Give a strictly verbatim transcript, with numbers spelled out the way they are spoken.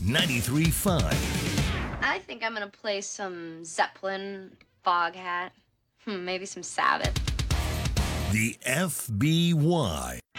ninety-three point five. I think I'm gonna play some Zeppelin, Foghat, hmm, maybe some Sabbath. The F B Y.